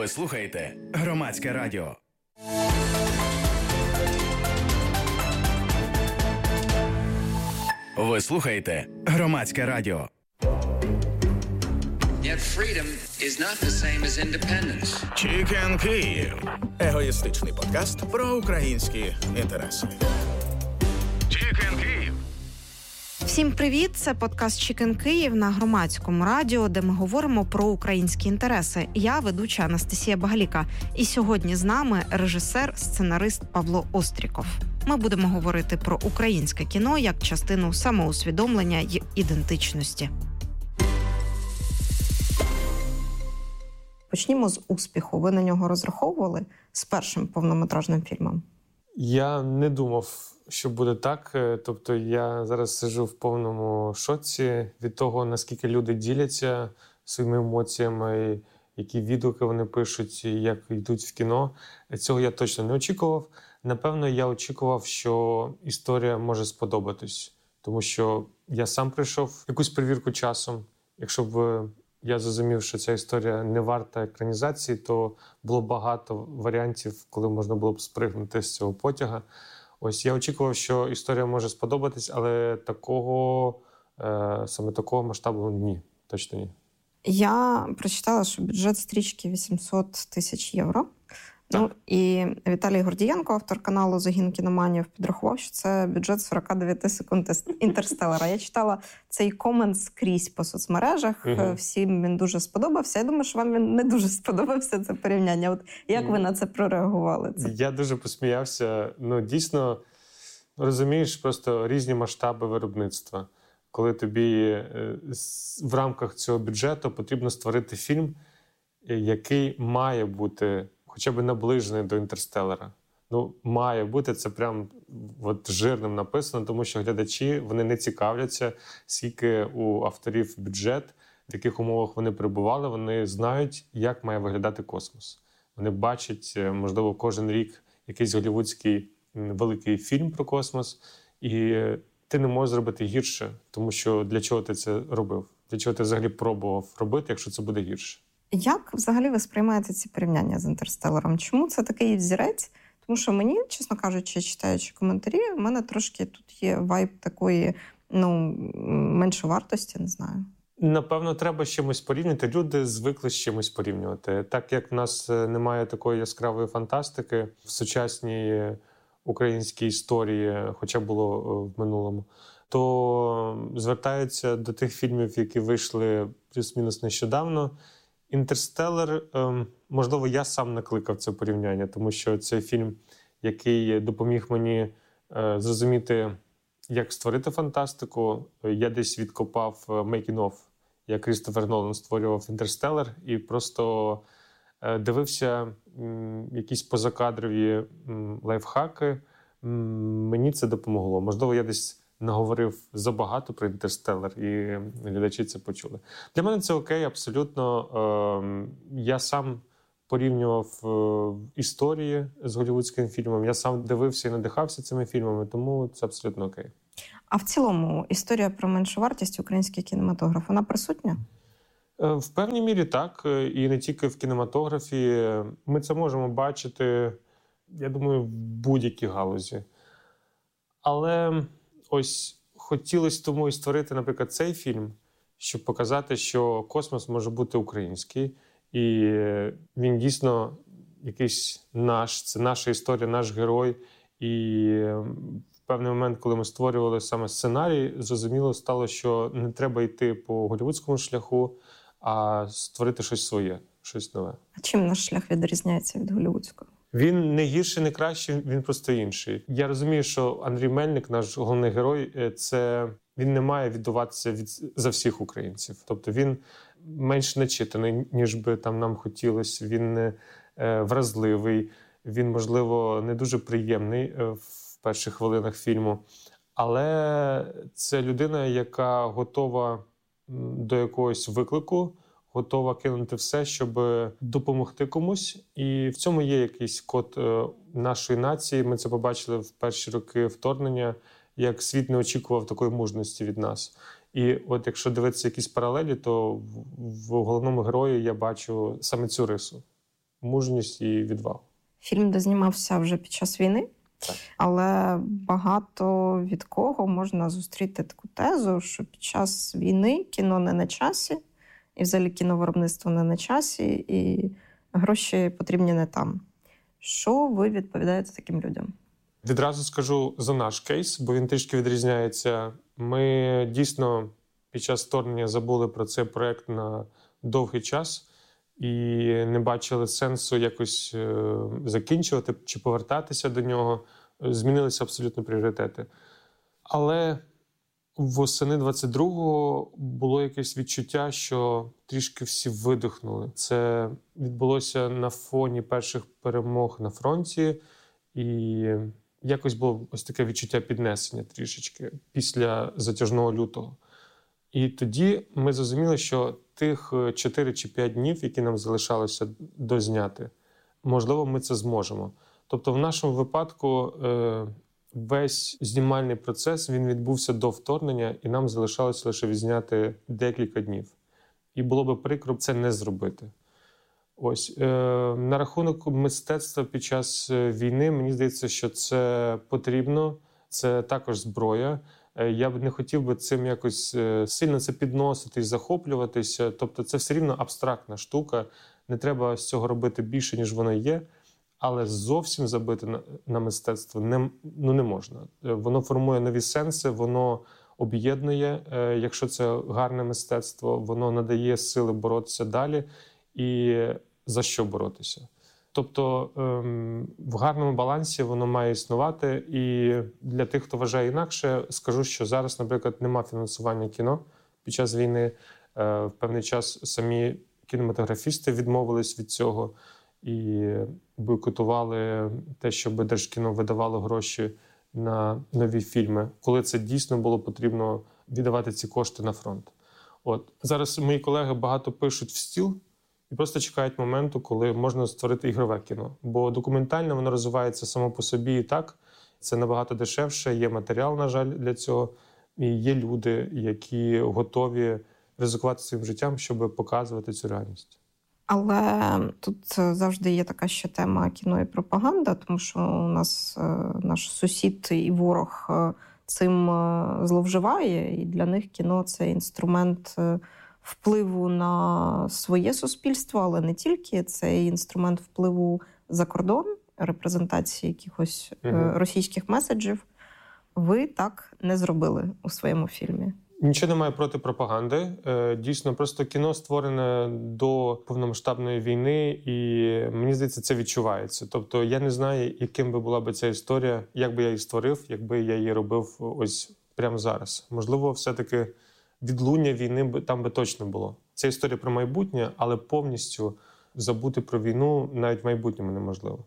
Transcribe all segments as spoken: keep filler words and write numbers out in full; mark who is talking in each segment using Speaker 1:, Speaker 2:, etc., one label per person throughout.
Speaker 1: Ви слухаєте Громадське радіо. Ви слухаєте Громадське радіо.
Speaker 2: Yet freedom is not the same as independence.
Speaker 3: Chicken Київ. Егоїстичний подкаст про українські інтереси. Chicken Київ.
Speaker 4: Всім привіт! Це подкаст Chicken Київ на Громадському радіо, де ми говоримо про українські інтереси. Я ведуча Анастасія Багаліка. І сьогодні з нами режисер, сценарист Павло Остріков. Ми будемо говорити про українське кіно як частину самоусвідомлення й ідентичності. Почнімо з успіху. Ви на нього розраховували з першим повнометражним фільмом?
Speaker 5: Я не думав, що буде так. Тобто я зараз сиджу в повному шоці від того, наскільки люди діляться своїми емоціями, які відгуки вони пишуть, як йдуть в кіно. Цього я точно не очікував. Напевно, я очікував, що історія може сподобатись. Тому що я сам прийшов якусь перевірку часом. Якщо б я зрозумів, що ця історія не варта екранізації, то було багато варіантів, коли можна було б спригнути з цього потяга. Ось я очікував, що історія може сподобатись, але такого, е, саме такого масштабу ні, точно ні.
Speaker 4: Я прочитала, що бюджет стрічки вісімсот тисяч євро. Так. Ну, і Віталій Гордієнко, автор каналу «Загін кіноманів», підрахував, що це бюджет сорок дев'ять секунд «Інтерстеллара». Я читала цей комент скрізь по соцмережах, угу. Всім він дуже сподобався. Я думаю, що вам він не дуже сподобався, це порівняння. От як ви на це прореагували? Це?
Speaker 5: Я дуже посміявся. Ну, дійсно, розумієш, просто різні масштаби виробництва. Коли тобі в рамках цього бюджету потрібно створити фільм, який має бути хоча б наближений до «Інтерстеллара». Ну, має бути, це прям от жирним написано, тому що глядачі, вони не цікавляться, скільки у авторів бюджет, в яких умовах вони перебували, вони знають, як має виглядати космос. Вони бачать, можливо, кожен рік якийсь голлівудський великий фільм про космос, і ти не можеш зробити гірше, тому що для чого ти це робив? Для чого ти взагалі пробував робити, якщо це буде гірше?
Speaker 4: Як взагалі ви сприймаєте ці порівняння з «Інтерстелларом»? Чому це такий взірець? Тому що мені, чесно кажучи, читаючи коментарі, в мене трошки тут є вайб такої, ну, меншовартості, не знаю.
Speaker 5: Напевно, треба з чимось порівняти. Люди звикли з чимось порівнювати. Так як в нас немає такої яскравої фантастики в сучасній українській історії, хоча було в минулому, то звертаються до тих фільмів, які вийшли плюс-мінус нещодавно. «Інтерстеллар», можливо, я сам накликав це порівняння, тому що це фільм, який допоміг мені зрозуміти, як створити фантастику. Я десь відкопав making of, як Крістофер Нолан створював «Інтерстеллар», і просто дивився якісь позакадрові лайфхаки. Мені це допомогло. Можливо, я десь наговорив забагато про «Інтерстеллар», і глядачі це почули. Для мене це окей, абсолютно. Я сам порівнював історії з голлівудським фільмом, я сам дивився і надихався цими фільмами, тому це абсолютно окей.
Speaker 4: А в цілому історія про меншовартість український кінематограф, вона присутня?
Speaker 5: В певній мірі так, і не тільки в кінематографі. Ми це можемо бачити, я думаю, в будь-якій галузі. Але ось хотілося тому і створити, наприклад, цей фільм, щоб показати, що космос може бути український, і він дійсно якийсь наш, це наша історія, наш герой. І в певний момент, коли ми створювали саме сценарій, зрозуміло стало, що не треба йти по голлівудському шляху, а створити щось своє, щось нове.
Speaker 4: А чим наш шлях відрізняється від голлівудського?
Speaker 5: Він не гірший, не кращий, він просто інший. Я розумію, що Андрій Мельник, наш головний герой, це він не має віддуватися від за всіх українців. Тобто він менш начитаний, ніж би там нам хотілося. Він не е, вразливий, він, можливо, не дуже приємний в перших хвилинах фільму. Але це людина, яка готова до якогось виклику, готова кинути все, щоб допомогти комусь. І в цьому є якийсь код нашої нації. Ми це побачили в перші роки вторгнення, як світ не очікував такої мужності від нас. І от якщо дивитися якісь паралелі, то в головному герої я бачу саме цю рису. мужність і відвагу.
Speaker 4: Фільм дознімався вже під час війни,
Speaker 5: так.
Speaker 4: Але багато від кого можна зустріти таку тезу, що під час війни кіно не на часі, і взагалі кіновиробництво не на часі, і гроші потрібні не там. Що ви відповідаєте таким людям?
Speaker 5: Відразу скажу за наш кейс, бо він трішки відрізняється. Ми дійсно під час вторгнення забули про цей проєкт на довгий час і не бачили сенсу якось е, закінчувати чи повертатися до нього. Змінилися абсолютно пріоритети. Але восени двадцять другого було якесь відчуття, що трішки всі видихнули. Це відбулося на фоні перших перемог на фронті, і якось було ось таке відчуття піднесення трішечки після затяжного лютого. І тоді ми зрозуміли, що тих чотири чи п'ять днів, які нам залишалося дозняти, можливо, ми це зможемо. Тобто в нашому випадку е, весь знімальний процес він відбувся до вторгнення, і нам залишалося лише відзняти декілька днів. І було би прикро це не зробити. Ось. Е, на рахунок мистецтва під час війни, мені здається, що це потрібно, це також зброя. Е, я б не хотів би цим якось е, сильно це підносити і захоплюватися. Тобто це все рівно абстрактна штука, не треба з цього робити більше, ніж воно є. Але зовсім забити на, на мистецтво не, ну, не можна. Воно формує нові сенси, воно об'єднує, е, якщо це гарне мистецтво, воно надає сили боротися далі і за що боротися. Тобто ем, в гарному балансі воно має існувати. І для тих, хто вважає інакше, скажу, що зараз, наприклад, нема фінансування кіно під час війни. Е, в певний час самі кінематографісти відмовились від цього і бойкотували те, щоб Держкіно видавало гроші на нові фільми, коли це дійсно було потрібно віддавати ці кошти на фронт. От. Зараз мої колеги багато пишуть в стіл і просто чекають моменту, коли можна створити ігрове кіно. Бо документальне воно розвивається само по собі і так. Це набагато дешевше, є матеріал, на жаль, для цього. І є люди, які готові ризикувати своїм життям, щоб показувати цю реальність.
Speaker 4: Але тут завжди є така ще тема кіно і пропаганда, тому що у нас наш сусід і ворог цим зловживає, і для них кіно – це інструмент впливу на своє суспільство, але не тільки. Це інструмент впливу за кордон, репрезентації якихось угу. російських меседжів. Ви так не зробили у своєму фільмі.
Speaker 5: Нічого немає проти пропаганди. Дійсно, просто кіно створене до повномасштабної війни, і мені здається, це відчувається. Тобто я не знаю, яким би була б ця історія, як би я її створив, якби я її робив ось прямо зараз. Можливо, все-таки відлуння війни там би точно було. Це історія про майбутнє, але повністю забути про війну навіть в майбутньому неможливо.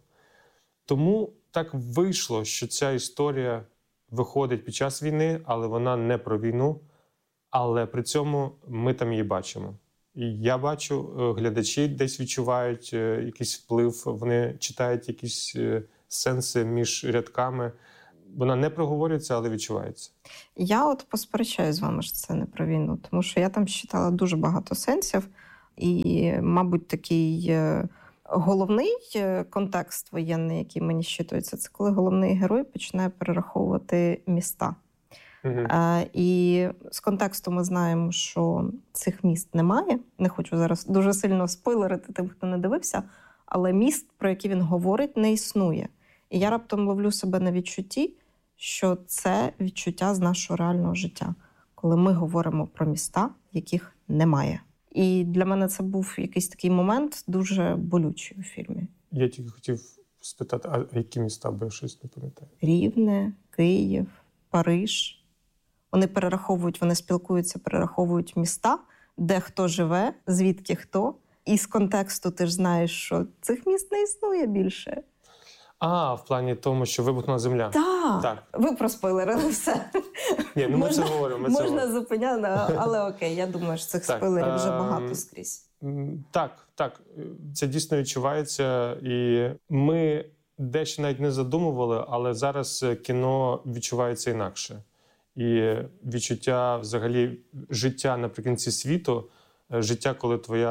Speaker 5: Тому так вийшло, що ця історія виходить під час війни, але вона не про війну. Але при цьому ми там її бачимо. І я бачу, глядачі десь відчувають якийсь вплив, вони читають якісь сенси між рядками. Вона не проговорюється, але відчувається.
Speaker 4: Я от посперечаю з вами, що це не про війну, тому що я там читала дуже багато сенсів. І, мабуть, такий головний контекст воєнний, який мені щитується, це коли головний герой починає перераховувати міста. Uh-huh. А, і з контексту ми знаємо, що цих міст немає. Не хочу зараз дуже сильно спойлерити тим, хто не дивився, але міст, про які він говорить, не існує. І я раптом ловлю себе на відчутті, що це відчуття з нашого реального життя, коли ми говоримо про міста, яких немає. І для мене це був якийсь такий момент дуже болючий у фільмі.
Speaker 5: Я тільки хотів спитати, а які міста, бо я щось не пам'ятаю?
Speaker 4: Рівне, Київ, Париж. Вони перераховують, вони спілкуються, перераховують міста, де хто живе, звідки хто. І з контексту ти ж знаєш, що цих міст не існує більше.
Speaker 5: А, в плані тому, що вибухнула земля.
Speaker 4: Так, так. Ви проспойлерили все.
Speaker 5: Ні, ну ми можна, це говоримо. Ми
Speaker 4: можна
Speaker 5: це
Speaker 4: зупиняти, але окей, я думаю, що цих так, спойлерів вже багато скрізь.
Speaker 5: Так, так, це дійсно відчувається. І ми дещо навіть не задумували, але зараз кіно відчувається інакше. І відчуття взагалі життя наприкінці світу, життя, коли твоя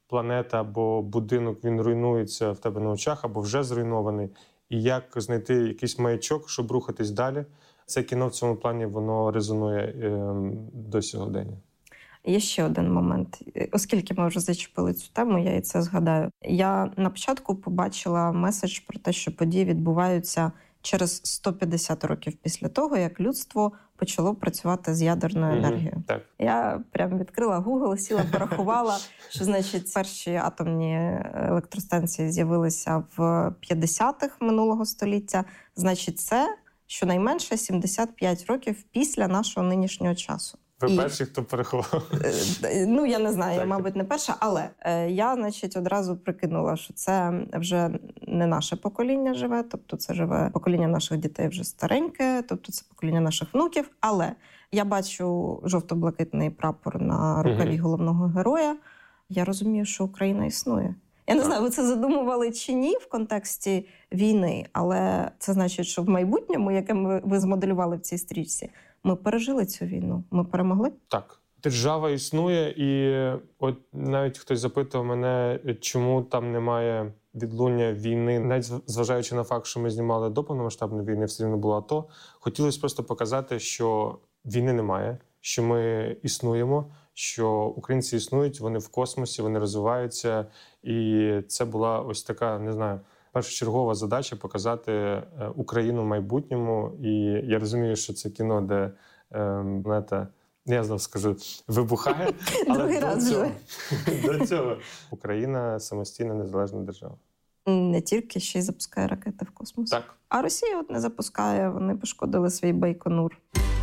Speaker 5: планета або будинок, він руйнується в тебе на очах, або вже зруйнований. І як знайти якийсь маячок, щоб рухатись далі. Це кіно в цьому плані, воно резонує е, до сьогодення.
Speaker 4: Є ще один момент. Оскільки ми вже зачепили цю тему, я і це згадаю. Я на початку побачила меседж про те, що події відбуваються через сто п'ятдесят років після того, як людство почало працювати з ядерною енергією.
Speaker 5: Mm-hmm. Так.
Speaker 4: Я прям відкрила Google, сіла, порахувала, що, значить, перші атомні електростанції з'явилися в п'ятдесятих минулого століття. Значить, це щонайменше сімдесят п'ять років після нашого нинішнього часу.
Speaker 5: Ви
Speaker 4: І,
Speaker 5: перші, хто переховав?
Speaker 4: Ну, я не знаю,
Speaker 5: так.
Speaker 4: я, мабуть, не перша, але е, я, значить, одразу прикинула, що це вже не наше покоління живе, тобто це живе покоління наших дітей вже стареньке, тобто це покоління наших внуків, але я бачу жовто-блакитний прапор на рукаві угу. головного героя, я розумію, що Україна існує. Я не знаю, ви це задумували чи ні в контексті війни, але це значить, що в майбутньому, яке ми, ви змоделювали в цій стрічці, ми пережили цю війну, ми перемогли?
Speaker 5: Так. Держава існує, і от навіть хтось запитував мене, чому там немає відлуння війни, навіть зважаючи на факт, що ми знімали до повномасштабної війни, все рівно було АТО, хотілося просто показати, що війни немає, що ми існуємо, що українці існують, вони в космосі, вони розвиваються, і це була ось така, не знаю, першочергова задача показати Україну в майбутньому. І я розумію, що це кіно, де ем, планета, я знову скажу, вибухає. Але
Speaker 4: Другий раз
Speaker 5: цього,
Speaker 4: вже.
Speaker 5: До цього Україна самостійна незалежна держава.
Speaker 4: Не тільки, ще й запускає ракети в космос.
Speaker 5: Так.
Speaker 4: А Росія от не запускає, вони пошкодили свій Байконур.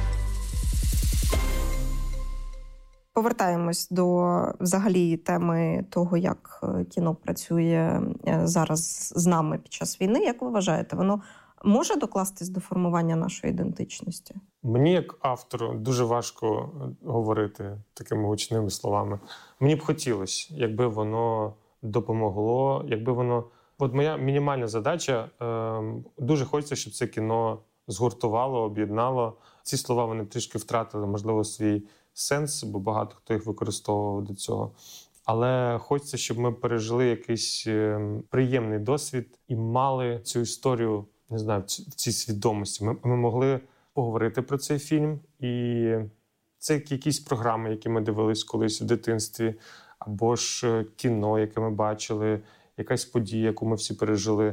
Speaker 4: Повертаємось до взагалі теми того, як кіно працює зараз з нами під час війни. Як ви вважаєте, воно може докластись до формування нашої ідентичності?
Speaker 5: Мені, як автору, дуже важко говорити такими гучними словами. Мені б хотілося, якби воно допомогло, якби воно... От моя мінімальна задача, дуже хочеться, щоб це кіно згуртувало, об'єднало. Ці слова, вони трішки втратили, можливо, свій сенс, бо багато хто їх використовував до цього. Але хочеться, щоб ми пережили якийсь приємний досвід і мали цю історію, не знаю, в цій свідомості. Ми, ми могли поговорити про цей фільм, і це якісь програми, які ми дивились колись в дитинстві, або ж кіно, яке ми бачили, якась подія, яку ми всі пережили.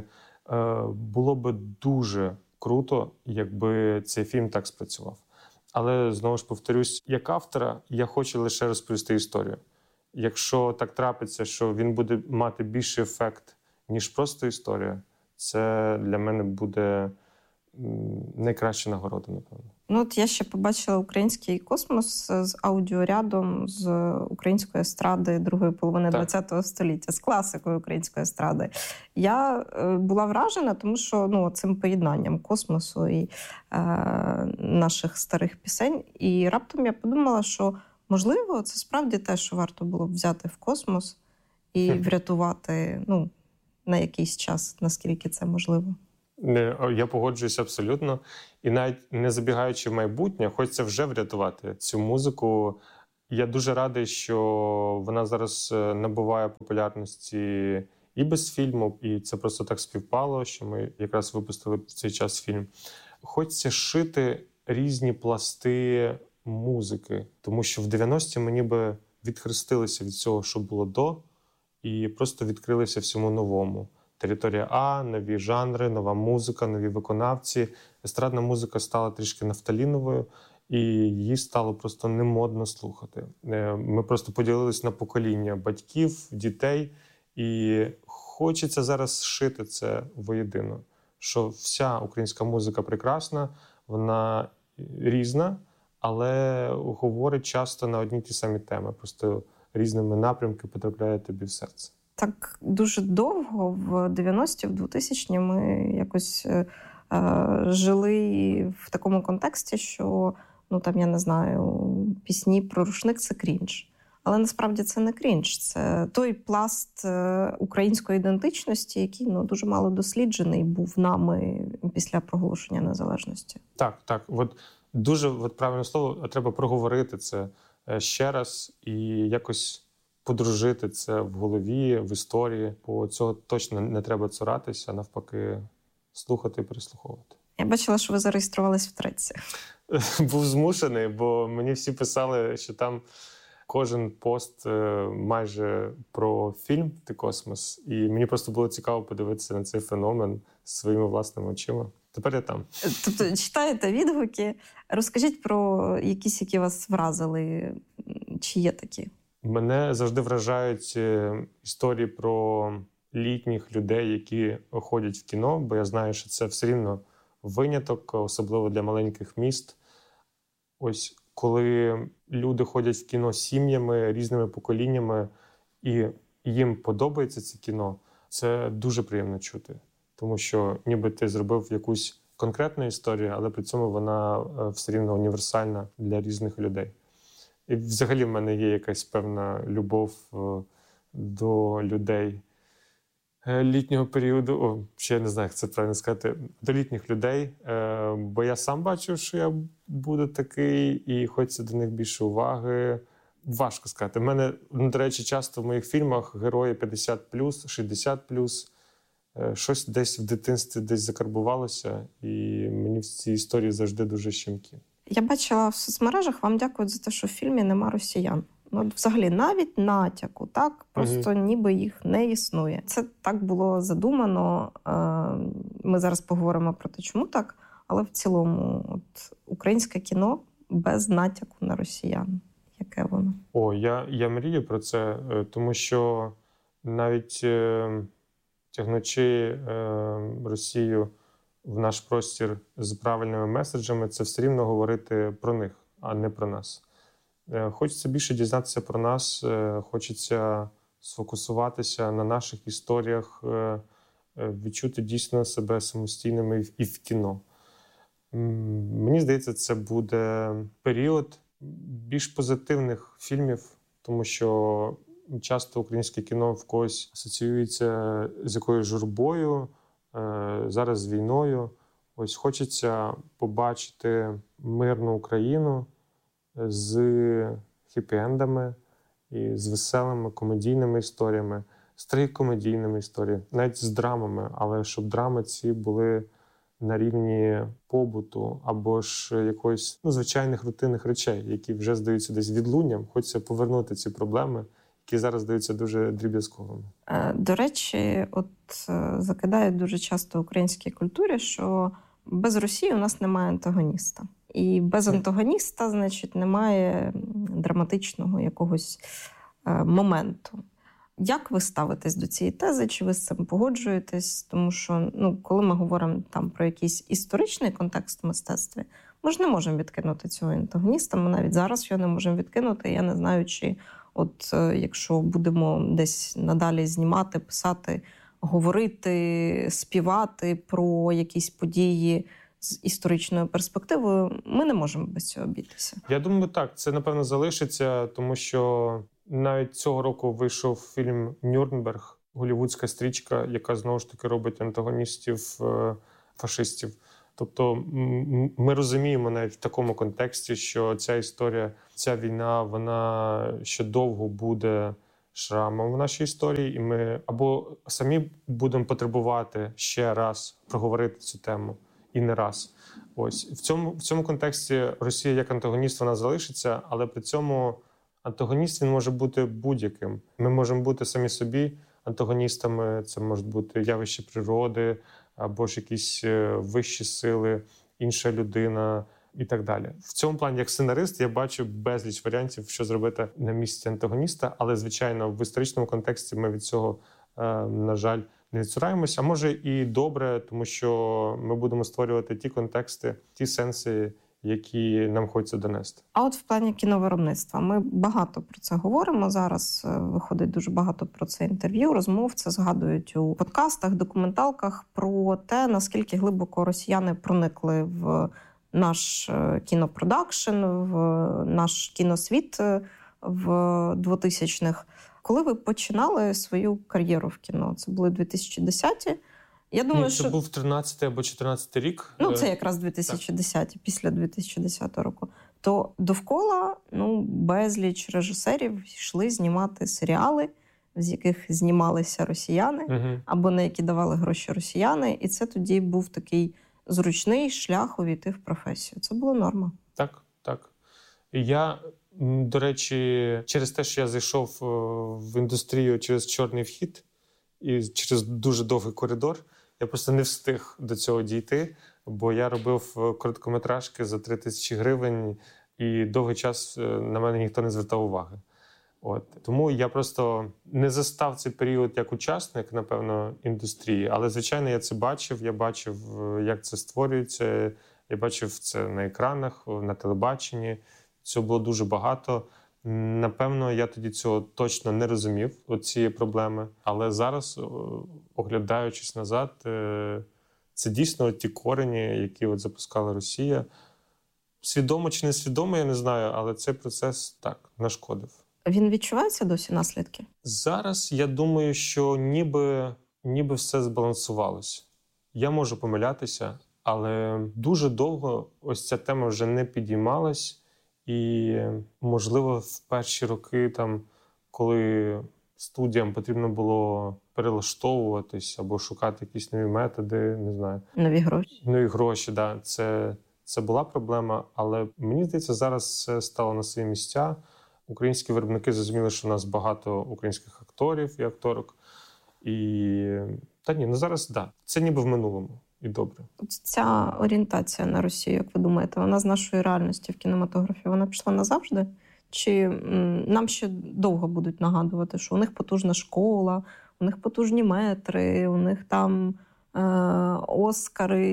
Speaker 5: Було би дуже круто, якби цей фільм так спрацював. Але, знову ж повторюсь, як автора я хочу лише розповісти історію. Якщо так трапиться, що він буде мати більший ефект, ніж просто історія, це для мене буде найкраща нагорода, напевно.
Speaker 4: Ну, от я ще побачила український космос з аудіорядом з української естради другої половини ХХ століття, з класикою української естради. Я е, була вражена, тому що ну, цим поєднанням космосу і е, наших старих пісень. І раптом я подумала, що, можливо, це справді те, що варто було б взяти в космос і врятувати ну, на якийсь час, наскільки це можливо.
Speaker 5: Я погоджуюся абсолютно. І навіть не забігаючи в майбутнє, хочеться вже врятувати цю музику. Я дуже радий, що вона зараз набуває популярності і без фільму, і це просто так співпало, що ми якраз випустили в цей час фільм. Хочеться шити різні пласти музики, тому що в дев'яності ми ніби відхрестилися від цього, що було до, і просто відкрилися всьому новому. Територія А, нові жанри, нова музика, нові виконавці. Естрадна музика стала трішки нафталіновою, і її стало просто немодно слухати. Ми просто поділились на покоління батьків, дітей, і хочеться зараз зшити це воєдино. Що вся українська музика прекрасна, вона різна, але говорить часто на одні ті самі теми. Просто різними напрямками потрапляє тобі в серце.
Speaker 4: Так дуже довго, в дев'яності, в двохтисячні ми якось е, жили в такому контексті, що, ну там, я не знаю, пісні про рушник – це крінж. Але насправді це не крінж, це той пласт української ідентичності, який ну, дуже мало досліджений був нами після проголошення незалежності.
Speaker 5: Так, так. От дуже от правильне слово, треба проговорити це ще раз і якось подружити це в голові, в історії, бо цього точно не треба цуратися, а навпаки слухати і переслуховувати.
Speaker 4: Я бачила, що ви зареєструвались в Треці.
Speaker 5: Був змушений, бо мені всі писали, що там кожен пост майже про фільм «Ти космос». І мені просто було цікаво подивитися на цей феномен своїми власними очима. Тепер я там.
Speaker 4: Тобто читаєте відгуки. Розкажіть про якісь, які вас вразили. Чи є такі?
Speaker 5: Мене завжди вражають історії про літніх людей, які ходять в кіно, бо я знаю, що це все рівно виняток, особливо для маленьких міст. Ось коли люди ходять в кіно сім'ями, різними поколіннями, і їм подобається це кіно, це дуже приємно чути. Тому що ніби ти зробив якусь конкретну історію, але при цьому вона все рівно універсальна для різних людей. І взагалі в мене є якась певна любов до людей літнього періоду, о, ще я не знаю, як це правильно сказати, до літніх людей, бо я сам бачив, що я буду такий, і хочеться до них більше уваги. Важко сказати. У мене, ну, до речі, часто в моїх фільмах герої п'ятдесят плюс, шістдесят плюс, щось десь в дитинстві десь закарбувалося, і мені в цій історії завжди дуже щемкі.
Speaker 4: Я бачила в соцмережах, вам дякують за те, що в фільмі нема росіян. Ну, взагалі, навіть натяку, так? Просто угу. ніби їх не існує. Це так було задумано. Ми зараз поговоримо про те, чому так, але в цілому от, українське кіно без натяку на росіян. Яке воно?
Speaker 5: О, я, я мрію про це, тому що навіть е, тягнучи е, Росію в наш простір з правильними меседжами, це все рівно говорити про них, а не про нас. Хочеться більше дізнатися про нас, хочеться сфокусуватися на наших історіях, відчути дійсно себе самостійними і в кіно. Мені здається, це буде період більш позитивних фільмів, тому що часто українське кіно в когось асоціюється з якоюсь журбою, зараз з війною. Ось хочеться побачити мирну Україну з хеппі-ендами і з веселими комедійними історіями, з трагікомедійними історіями, навіть з драмами, але щоб драми ці були на рівні побуту або ж якоїсь ну, звичайних рутинних речей, які вже здаються десь відлунням. Хочеться повернути ці проблеми, які зараз здаються дуже дріб'язковими.
Speaker 4: До речі, от закидають дуже часто в українській культурі, що без Росії у нас немає антагоніста. І без антагоніста, значить, немає драматичного якогось е, моменту. Як ви ставитесь до цієї тези? Чи ви з цим погоджуєтесь? Тому що, ну, коли ми говоримо там про якийсь історичний контекст в мистецтві, ми ж не можемо відкинути цього антагоніста. Ми навіть зараз його не можемо відкинути. Я не знаю, чи от е, якщо будемо десь надалі знімати, писати, говорити, співати про якісь події з історичною перспективою, ми не можемо без цього обійтися.
Speaker 5: Я думаю, так. Це, напевно, залишиться, тому що навіть цього року вийшов фільм «Нюрнберг», голлівудська стрічка, яка, знову ж таки, робить антагоністів фашистів. Тобто ми розуміємо навіть в такому контексті, що ця історія, ця війна, вона ще довго буде шрамом в нашій історії, і ми або самі будемо потребувати ще раз проговорити цю тему, і не раз. Ось. В цьому, в цьому контексті Росія як антагоніст, вона залишиться, але при цьому антагоніст, він може бути будь-яким. Ми можемо бути самі собі антагоністами, це можуть бути явища природи, або ж якісь вищі сили, інша людина і так далі. В цьому плані, як сценарист, я бачу безліч варіантів, що зробити на місці антагоніста, але, звичайно, в історичному контексті ми від цього, на жаль, не відсураємося. А може і добре, тому що ми будемо створювати ті контексти, ті сенси, які нам хочеться донести.
Speaker 4: А от в плані кіновиробництва ми багато про це говоримо зараз. Виходить дуже багато про це інтерв'ю, розмов. Це згадують у подкастах, документалках про те, наскільки глибоко росіяни проникли в наш кінопродакшн, в наш кіносвіт в двотисячних. Коли ви починали свою кар'єру в кіно? Це були дві тисячі десяті. Я думаю,
Speaker 5: Ні, це
Speaker 4: що...
Speaker 5: був тринадцятий або чотирнадцятий рік.
Speaker 4: Ну, це якраз дві тисячі десяті, після дві тисячі десятого року. то довкола ну, безліч режисерів йшли знімати серіали, з яких знімалися росіяни,
Speaker 5: Угу.
Speaker 4: або на які давали гроші росіяни. І це тоді був такий зручний шлях увійти в професію. Це була норма.
Speaker 5: Так, так. І я, м, до речі, через те, що я зайшов е, в індустрію через чорний вхід і через дуже довгий коридор, я просто не встиг до цього дійти, бо я робив е, короткометражки за три тисячі гривень, і довгий час е, на мене ніхто не звертав уваги. От. Тому я просто не застав цей період як учасник, напевно, індустрії, але, звичайно, я це бачив, я бачив, е, як це створюється, я бачив це на екранах, на телебаченні. Цього було дуже багато. Напевно, я тоді цього точно не розумів, цієї проблеми. Але зараз, оглядаючись назад, це дійсно ті корені, які от запускала Росія. Свідомо чи не свідомо, я не знаю, але цей процес, так, нашкодив.
Speaker 4: Він відчувається досі наслідки?
Speaker 5: Зараз я думаю, що ніби, ніби все збалансувалося. Я можу помилятися, але дуже довго ось ця тема вже не підіймалась. І, можливо, в перші роки, там, коли студіям потрібно було перелаштовуватись або шукати якісь нові методи, не знаю.
Speaker 4: Нові гроші.
Speaker 5: Нові гроші, да, це, це була проблема. Але мені здається, зараз все стало на свої місця. Українські виробники зрозуміли, що у нас багато українських акторів і акторок. І, та ні, ну зараз, да, це ніби в минулому. І добре.
Speaker 4: Ця орієнтація на Росію, як ви думаєте, вона з нашої реальності в кінематографі, вона пішла назавжди? Чи м, нам ще довго будуть нагадувати, що у них потужна школа, у них потужні метри, у них там е- Оскари,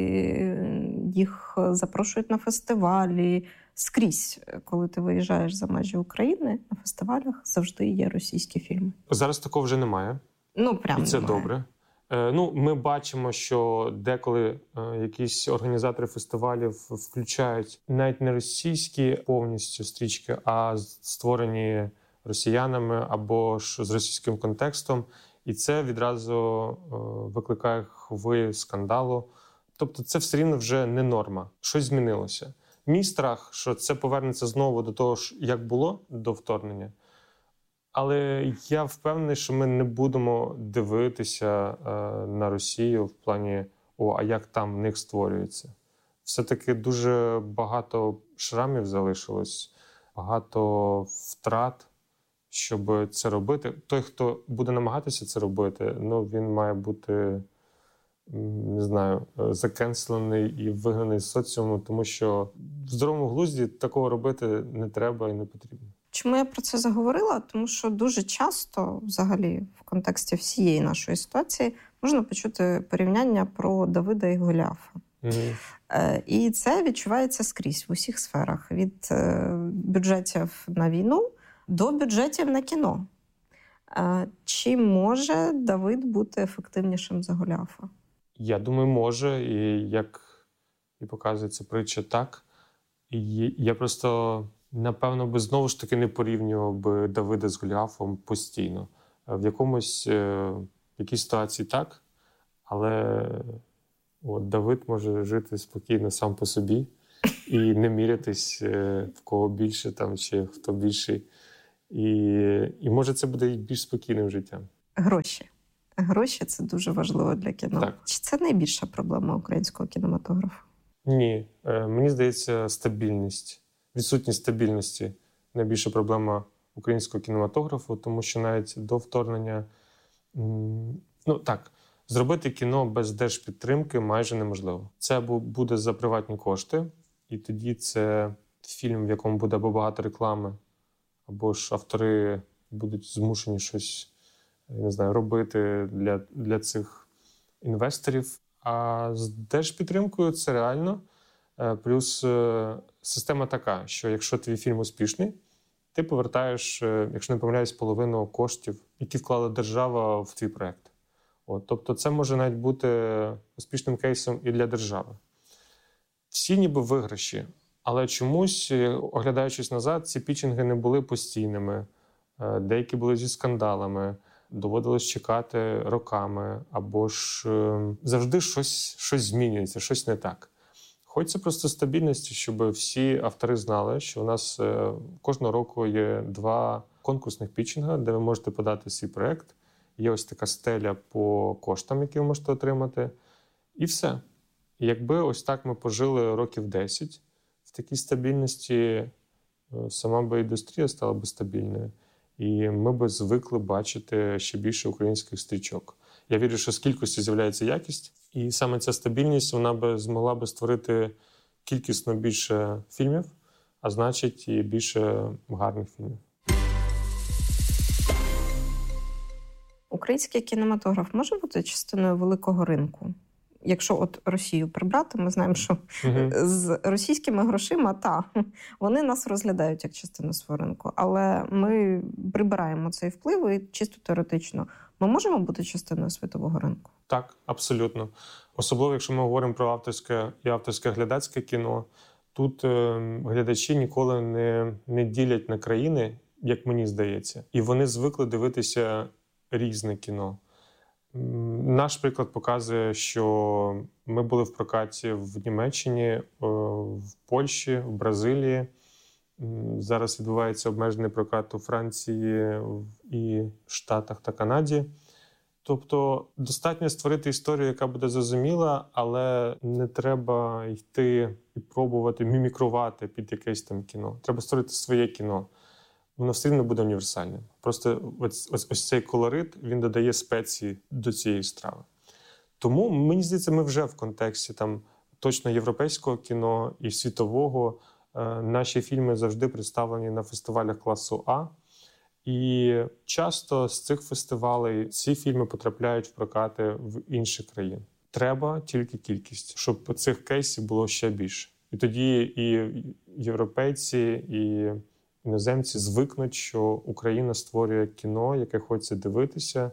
Speaker 4: їх запрошують на фестивалі. Скрізь, коли ти виїжджаєш за межі України, на фестивалях завжди є російські фільми.
Speaker 5: Зараз такого вже немає.
Speaker 4: Ну, прям
Speaker 5: І це
Speaker 4: немає.
Speaker 5: добре. Ну, ми бачимо, що деколи е, якісь організатори фестивалів включають навіть не російські повністю стрічки, а створені росіянами або ж з російським контекстом. І це відразу е, викликає хвилю скандалу. Тобто це все рівно вже не норма. Щось змінилося. Мій страх, що це повернеться знову до того, як було до вторгнення. Але я впевнений, що ми не будемо дивитися е, на Росію в плані «О, а як там в них створюється?». Все-таки дуже багато шрамів залишилось, багато втрат, щоб це робити. Той, хто буде намагатися це робити, ну, він має бути, не знаю, закенселений і вигнаний з соціуму, тому що в здоровому глузді такого робити не треба і не потрібно.
Speaker 4: Чому я про це заговорила? Тому що дуже часто, взагалі, в контексті всієї нашої ситуації, можна почути порівняння про Давида і Голіафа.
Speaker 5: Mm-hmm.
Speaker 4: Е, і це відчувається скрізь в усіх сферах. Від е, бюджетів на війну до бюджетів на кіно. Е, чи може Давид бути ефективнішим за Голіафа?
Speaker 5: Я думаю, може. І як і показується притча, так. І я просто... Напевно, би знову ж таки не порівнював би Давида з Голіафом постійно. В якомусь, в якійсь ситуації так, але от Давид може жити спокійно сам по собі і не мірятись, в кого більше там, чи хто більший. І, і може це буде більш спокійним життям.
Speaker 4: Гроші. Гроші – це дуже важливо для кіно.
Speaker 5: Так.
Speaker 4: Чи це найбільша проблема українського кінематографу?
Speaker 5: Ні. Мені здається, стабільність. Відсутність стабільності – найбільша проблема українського кінематографу, тому що навіть до вторгнення, ну так, зробити кіно без держпідтримки майже неможливо. Це буде за приватні кошти, і тоді це фільм, в якому буде або багато реклами, або ж автори будуть змушені щось, я не знаю, робити для, для цих інвесторів. А з держпідтримкою це реально. Плюс система така, що якщо твій фільм успішний, ти повертаєш, якщо не помиляюсь, половину коштів, які вклала держава в твій проєкт. От, тобто це може навіть бути успішним кейсом і для держави. Всі ніби виграші, але чомусь, оглядаючись назад, ці пітчинги не були постійними. Деякі були зі скандалами, доводилось чекати роками, або ж завжди щось, щось змінюється, щось не так. Хочеться просто стабільності, щоб всі автори знали, що у нас е, кожного року є два конкурсних пітчинга, де ви можете подати свій проєкт. Є ось така стеля по коштам, які ви можете отримати. І все. І якби ось так ми пожили років десять в такій стабільності, сама би індустрія стала б стабільною. І ми б звикли бачити ще більше українських стрічок. Я вірю, що з кількості з'являється якість. І саме ця стабільність, вона би змогла би створити кількісно більше фільмів, а значить і більше гарних фільмів.
Speaker 4: Український кінематограф може бути частиною великого ринку? Якщо от Росію прибрати, ми знаємо, що uh-huh. з російськими грошима, та, вони нас розглядають як частину свого ринку. Але ми прибираємо цей вплив і чисто теоретично. Ми можемо бути частиною світового ринку?
Speaker 5: Так, абсолютно. Особливо, якщо ми говоримо про авторське і авторське глядацьке кіно, тут е, глядачі ніколи не, не ділять на країни, як мені здається. І вони звикли дивитися різне кіно. Наш приклад показує, що ми були в прокаті в Німеччині, в Польщі, в Бразилії. Зараз відбувається обмежений прокат у Франції і Штатах та Канаді. Тобто достатньо створити історію, яка буде зрозуміла, але не треба йти і пробувати мімікрувати під якесь там кіно. Треба створити своє кіно. Воно все рівно буде універсальним. Просто ось, ось, ось цей колорит, він додає спеції до цієї страви. Тому, мені здається, ми вже в контексті там точно європейського кіно і світового. Е, наші фільми завжди представлені на фестивалях класу А. І часто з цих фестивалей ці фільми потрапляють в прокати в інші країни. Треба тільки кількість, щоб цих кейсів було ще більше. І тоді і європейці, і іноземці звикнуть, що Україна створює кіно, яке хочеться дивитися,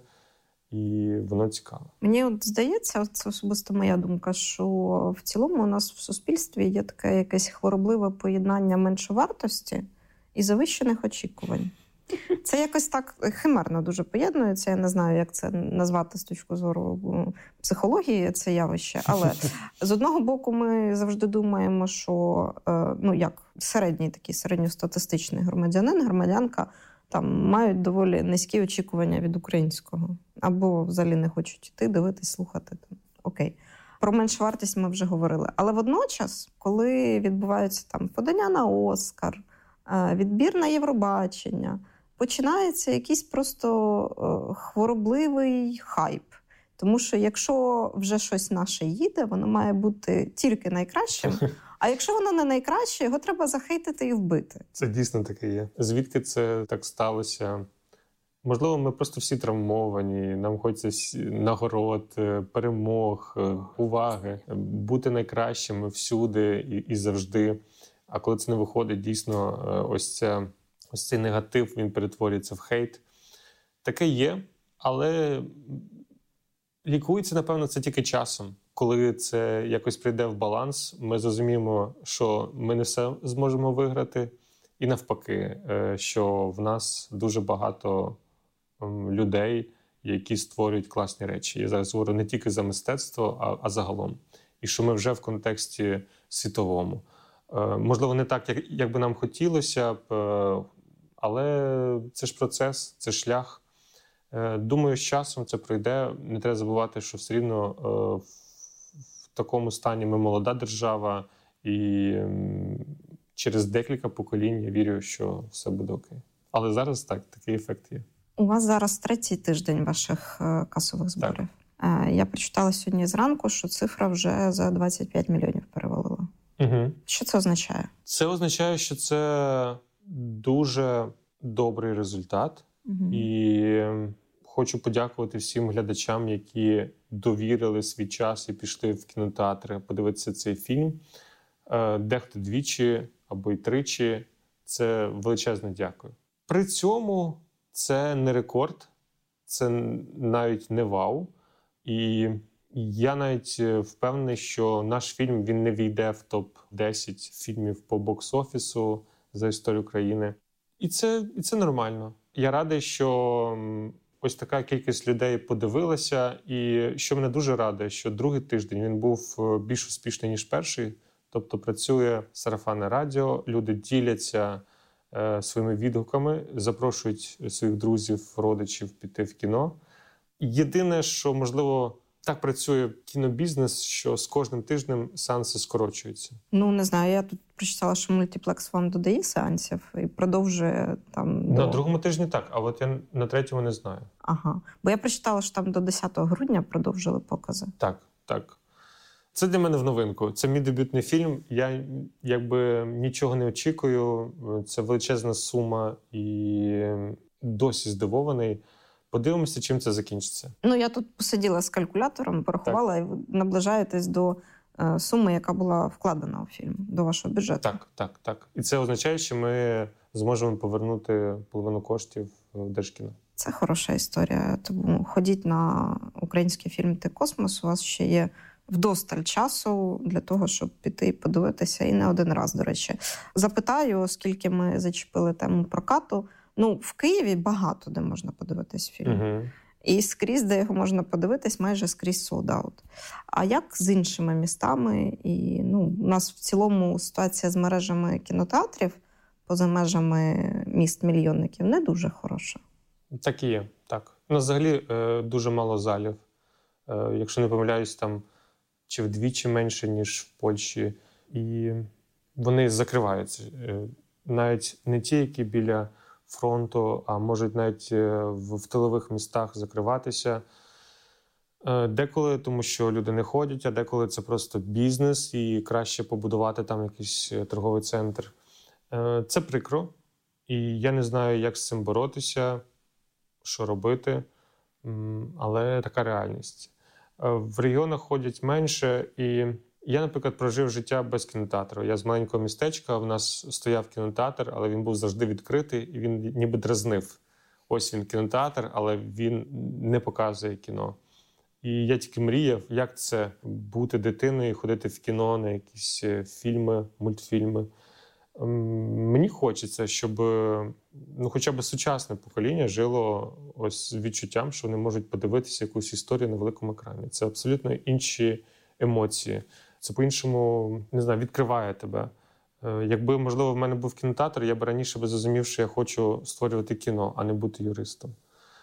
Speaker 5: і воно цікаве.
Speaker 4: Мені от здається, це особисто моя думка, що в цілому у нас в суспільстві є таке якесь хворобливе поєднання меншовартості і завищених очікувань. Це якось так химерно дуже поєднується. Я не знаю, як це назвати з точки зору психології, це явище. Але з одного боку ми завжди думаємо, що ну як середній такий середньостатистичний громадянин, громадянка там мають доволі низькі очікування від українського. Або взагалі не хочуть іти, дивитись, слухати. Там. Окей. Про меншовартість ми вже говорили. Але водночас, коли відбуваються там подання на Оскар, відбір на Євробачення, починається якийсь просто хворобливий хайп. Тому що якщо вже щось наше їде, воно має бути тільки найкращим. А якщо воно не найкраще, його треба захейтити і вбити.
Speaker 5: Це дійсно таке є. Звідки це так сталося? Можливо, ми просто всі травмовані, нам хочеться нагород, перемог, уваги, бути найкращими всюди і, і завжди. А коли це не виходить, дійсно, ось, ця, ось цей негатив, він перетворюється в хейт. Таке є, але лікується, напевно, це тільки часом. Коли це якось прийде в баланс, ми зрозуміємо, що ми не все зможемо виграти. І навпаки, що в нас дуже багато людей, які створюють класні речі. Я зараз говорю не тільки за мистецтво, а, а загалом. І що ми вже в контексті світовому. Можливо, не так, як, як би нам хотілося б, але це ж процес, це шлях. Думаю, з часом це пройде. Не треба забувати, що все рівно в такому стані ми молода держава, і через декілька поколінь я вірю, що все буде окей. Але зараз так, такий ефект є.
Speaker 4: У вас зараз третій тиждень ваших касових зборів. Так. Я прочитала сьогодні зранку, що цифра вже за двадцять п'ять мільйонів перевалила.
Speaker 5: Угу.
Speaker 4: Що це означає?
Speaker 5: Це означає, що це дуже добрий результат. Угу. І хочу подякувати всім глядачам, які довірили свій час і пішли в кінотеатри подивитися цей фільм. Дехто двічі або й тричі. Це величезне дякую. При цьому це не рекорд, це навіть не вау. І я навіть впевнений, що наш фільм він не війде в топ десять фільмів по бокс-офісу за історію країни. І це, і це нормально. Я радий, що ось така кількість людей подивилася. І що мене дуже радує, що другий тиждень він був більш успішний, ніж перший. Тобто працює сарафанне радіо, люди діляться е, своїми відгуками, запрошують своїх друзів, родичів піти в кіно. Єдине, що, можливо, так працює кінобізнес, що з кожним тижнем сеанси скорочуються.
Speaker 4: Ну, не знаю, я тут прочитала, що мультиплекс вам додає сеансів і продовжує там...
Speaker 5: На
Speaker 4: до...
Speaker 5: другому тижні так, а от я на третьому не знаю.
Speaker 4: Ага. Бо я прочитала, що там до десятого грудня продовжили покази.
Speaker 5: Так, так. Це для мене в новинку. Це мій дебютний фільм. Я якби нічого не очікую. Це величезна сума і досі здивований. Подивимося, чим це закінчиться.
Speaker 4: Ну, я тут посиділа з калькулятором, порахувала, так. І ви наближаєтесь до е, суми, яка була вкладена у фільм, до вашого бюджету.
Speaker 5: Так, так, так. І це означає, що ми зможемо повернути половину коштів в Держкіно.
Speaker 4: Це хороша історія. Тому ходіть на український фільм «Ти космос». У вас ще є вдосталь часу для того, щоб піти і подивитися. І не один раз, до речі. Запитаю, оскільки ми зачепили тему прокату. Ну, в Києві багато де можна подивитись фільм.
Speaker 5: Угу.
Speaker 4: І скрізь, де його можна подивитись, майже скрізь sold-out. А як з іншими містами? І, ну, у нас в цілому ситуація з мережами кінотеатрів поза межами міст-мільйонників не дуже хороша.
Speaker 5: Так і є, так. У нас взагалі е, дуже мало залів. Е, якщо не помиляюсь, там чи вдвічі менше, ніж в Польщі. І вони закриваються. Е, навіть не ті, які біля фронту, а можуть навіть в, в тилових містах закриватися. Е, деколи, тому що люди не ходять, а деколи це просто бізнес і краще побудувати там якийсь торговий центр. Е, це прикро. І я не знаю, як з цим боротися, що робити, але така реальність. В регіонах ходять менше, і я, наприклад, прожив життя без кінотеатру. Я з маленького містечка, в нас стояв кінотеатр, але він був завжди відкритий, і він ніби дразнив. Ось він кінотеатр, але він не показує кіно. І я тільки мріяв, як це бути дитиною і ходити в кіно на якісь фільми, мультфільми. Мені хочеться, щоб ну, хоча б сучасне покоління жило ось з відчуттям, що вони можуть подивитися якусь історію на великому екрані. Це абсолютно інші емоції. Це по-іншому, не знаю, відкриває тебе. Якби, можливо, в мене був кінотеатр, я б раніше би зрозумів, що я хочу створювати кіно, а не бути юристом.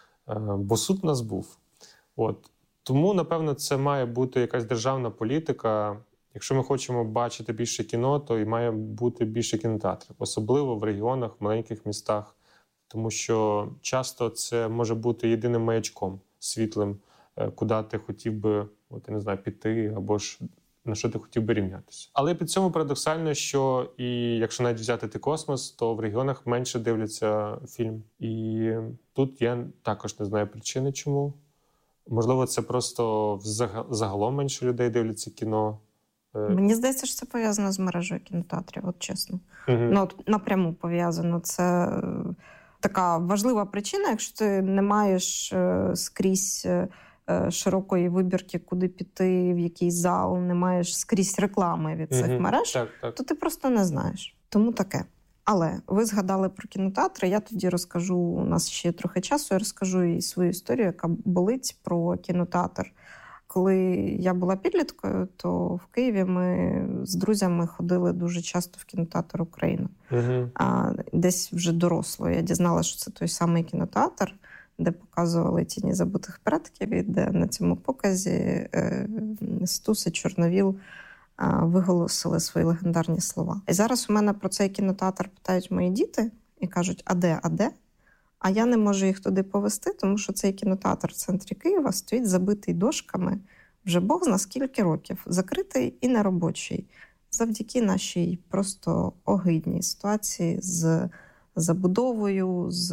Speaker 5: Бо суд у нас був. От. Тому, напевно, це має бути якась державна політика. Якщо ми хочемо бачити більше кіно, то і має бути більше кінотеатрів. Особливо в регіонах, в маленьких містах. Тому що часто це може бути єдиним маячком, світлим, куди ти хотів би, от, я не знаю, піти, або ж на що ти хотів би рівнятися. Але під цьому парадоксально, що і якщо навіть взяти «Ти космос», то в регіонах менше дивляться фільм. І тут я також не знаю причини, чому. Можливо, це просто загалом менше людей дивляться кіно.
Speaker 4: Мені здається, що це пов'язано з мережею кінотеатрів, от чесно.
Speaker 5: Угу.
Speaker 4: Ну, от напряму пов'язано. Це така важлива причина, якщо ти не маєш скрізь широкої вибірки, куди піти, в який зал, не маєш скрізь реклами від цих
Speaker 5: угу.
Speaker 4: мереж,
Speaker 5: так, так.
Speaker 4: то ти просто не знаєш. Тому таке. Але ви згадали про кінотеатри, я тоді розкажу, у нас ще трохи часу, я розкажу і свою історію, яка болить про кінотеатр. Коли я була підліткою, то в Києві ми з друзями ходили дуже часто в кінотеатр «Україна».
Speaker 5: Угу.
Speaker 4: А десь вже доросло. Я дізналася, що це той самий кінотеатр, де показували «Тіні забутих предків», і де на цьому показі е, Стус і Чорновіл е, виголосили свої легендарні слова. І зараз у мене про цей кінотеатр питають мої діти і кажуть, а де, а де? А я не можу їх туди повезти, тому що цей кінотеатр в центрі Києва стоїть забитий дошками вже Бог зна скільки років, закритий і неробочий, завдяки нашій просто огидній ситуації з забудовою, з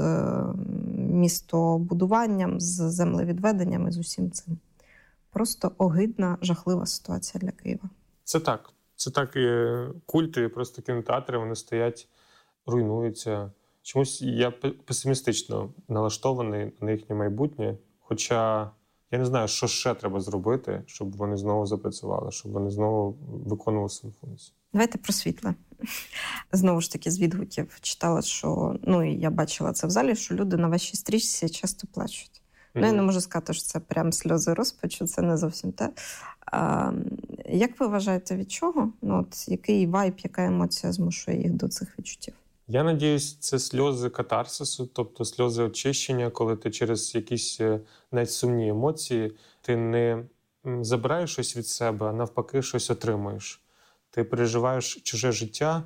Speaker 4: містобудуванням, з землевідведенням і з усім цим. Просто огидна, жахлива ситуація для Києва.
Speaker 5: Це так. Це так і культи, просто кінотеатри, вони стоять, руйнуються. Чомусь я песимістично налаштований на їхнє майбутнє, хоча я не знаю, що ще треба зробити, щоб вони знову запрацювали, щоб вони знову виконували свою функцію.
Speaker 4: Давайте про світле. Знову ж таки, з відгуків читала, що, ну і я бачила це в залі, що люди на вашій стрічці часто плачуть. Mm-hmm. Ну, я не можу сказати, що це прям сльози розпачу, це не зовсім те. А, Як ви вважаєте, від чого? Ну, от який вайб, яка емоція змушує їх до цих відчуттів?
Speaker 5: Я надіюсь, це сльози катарсису, тобто сльози очищення, коли ти через якісь навіть сумні емоції, ти не забираєш щось від себе, а навпаки щось отримуєш. Ти переживаєш чуже життя,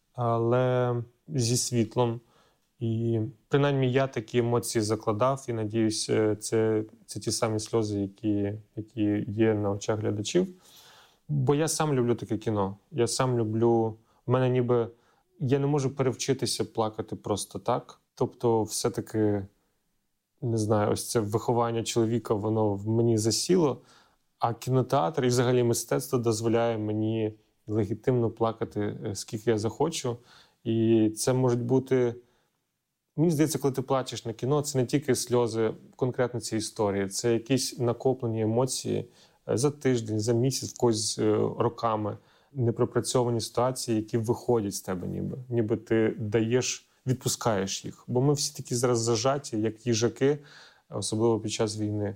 Speaker 5: але зі світлом. І принаймні я такі емоції закладав, і надіюсь, це, це ті самі сльози, які, які є на очах глядачів. Бо я сам люблю таке кіно. Я сам люблю... В мене ніби... Я не можу перевчитися плакати просто так. Тобто все-таки, не знаю, ось це виховання чоловіка, воно в мені засіло. А кінотеатр і взагалі мистецтво дозволяє мені легітимно плакати, скільки я захочу. І це можуть бути... Мені здається, коли ти плачеш на кіно, це не тільки сльози конкретно цієї історії. Це якісь накоплені емоції за тиждень, за місяць, в когось роками. Непропрацьовані ситуації, які виходять з тебе ніби. Ніби ти даєш, відпускаєш їх. Бо ми всі такі зараз зажаті, як їжаки, особливо під час війни.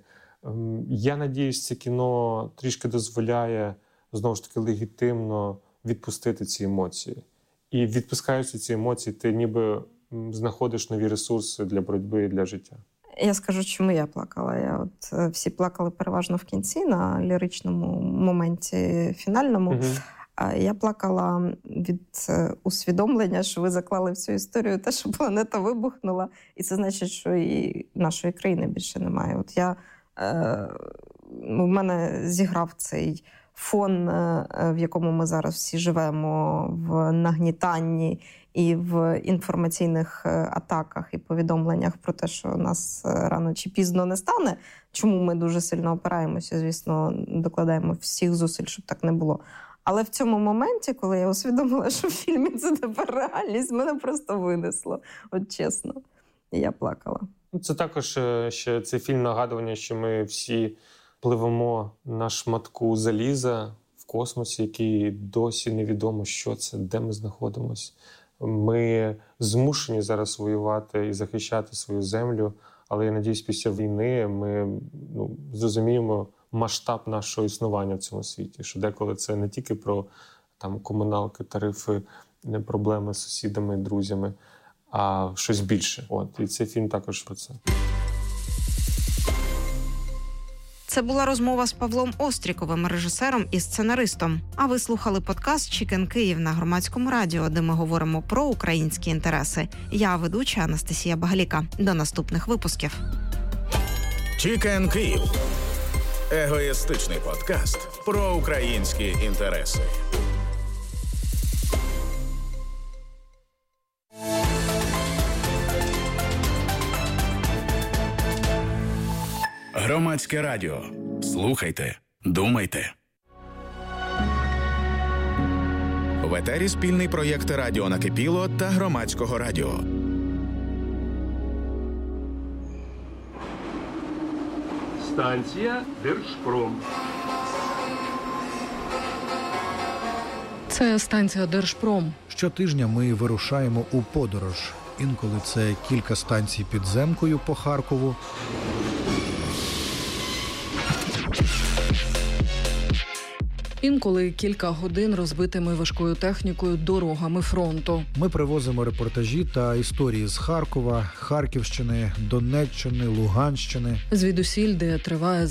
Speaker 5: Я надіюсь, це кіно трішки дозволяє, знову ж таки, легітимно відпустити ці емоції. І відпускаючи ці емоції, ти ніби знаходиш нові ресурси для боротьби і для життя.
Speaker 4: Я скажу, чому я плакала. Я от, всі плакали переважно в кінці, на ліричному моменті фінальному. Угу. А я плакала від усвідомлення, що ви заклали в цю історію те, що планета вибухнула. І це значить, що і нашої країни більше немає. От я, е, в мене зіграв цей фон, е, в якому ми зараз всі живемо, в нагнітанні і в інформаційних атаках і повідомленнях про те, що нас рано чи пізно не стане, чому ми дуже сильно опираємося, звісно, докладаємо всіх зусиль, щоб так не було. Але в цьому моменті, коли я усвідомила, що в фільмі це тепер реальність, мене просто винесло, от чесно. І я плакала.
Speaker 5: Це також ще цей фільм нагадування, що ми всі пливемо на шматку заліза в космосі, який досі невідомо, що це, де ми знаходимося. Ми змушені зараз воювати і захищати свою землю, але я надіюсь, після війни ми ну, зрозуміємо масштаб нашого існування в цьому світі. Що деколи це не тільки про там, комуналки, тарифи, проблеми з сусідами, друзями, а щось більше. От, і цей фільм також про це.
Speaker 6: Це була розмова з Павлом Остріковим, режисером і сценаристом. А ви слухали подкаст «Чікен Київ» на Громадському радіо, де ми говоримо про українські інтереси. Я ведуча Анастасія Багаліка. До наступних випусків.
Speaker 3: «Чікен Київ» – егоїстичний подкаст про українські інтереси.
Speaker 1: Громадське радіо. Слухайте, думайте.
Speaker 3: В етері спільний проєкт «Радіо Накипіло» та Громадського радіо.
Speaker 7: Станція Держпром.
Speaker 8: Це станція Держпром.
Speaker 9: Щотижня ми вирушаємо у подорож. Інколи це кілька станцій підземкою по Харкову.
Speaker 8: Інколи кілька годин розбитими важкою технікою дорогами фронту.
Speaker 9: Ми привозимо репортажі та історії з Харкова, Харківщини, Донеччини, Луганщини.
Speaker 8: Звідусіль, де триває